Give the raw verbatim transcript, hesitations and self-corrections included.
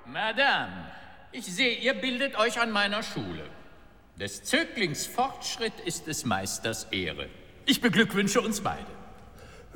Madame, ich sehe, ihr bildet euch an meiner Schule. Des Zöglings Fortschritt ist des Meisters Ehre. Ich beglückwünsche uns beide.